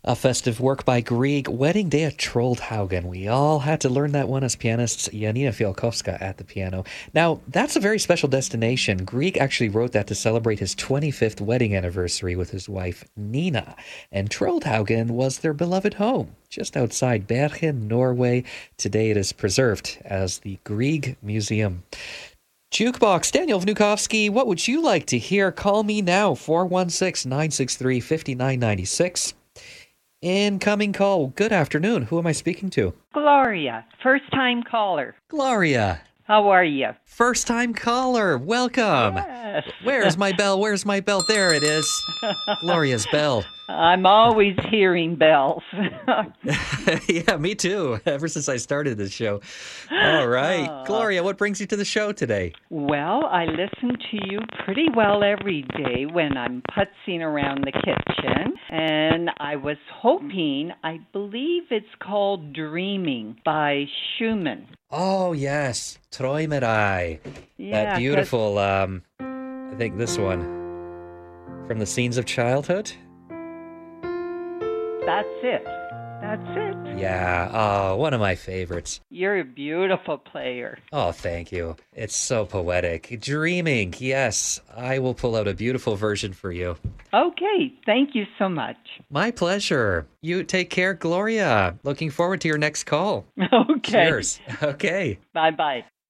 A festive work by Grieg, Wedding Day at Troldhaugen. We all had to learn that one as pianists, Janina Fialkowska at the piano. Now, that's a very special destination. Grieg actually wrote that to celebrate his 25th wedding anniversary with his wife, Nina. And Troldhaugen was their beloved home, just outside Bergen, Norway. Today it is preserved as the Grieg Museum. Jukebox, Daniel Vnukovsky, what would you like to hear? Call me now, 416-963-5996. Incoming call. Good afternoon. Who am I speaking to? Gloria, first-time caller. Gloria. How are you? First-time caller. Welcome. Yes. Where's my bell? Where's my bell? There it is. Gloria's bell. I'm always hearing bells. Yeah, me too. Ever since I started this show. All right. Gloria, what brings you to the show today? Well, I listen to you pretty well every day when I'm putzing around the kitchen. And I was hoping, I believe it's called Dreaming by Schumann. Oh, yes. Träumerei. Yeah, that beautiful, I think this one. From the Scenes of Childhood? That's it. That's it. Yeah, oh, one of my favorites. You're a beautiful player. Oh, thank you. It's so poetic. Dreaming, yes. I will pull out a beautiful version for you. Okay, thank you so much. My pleasure. You take care, Gloria. Looking forward to your next call. Okay. Cheers. Okay. Bye-bye.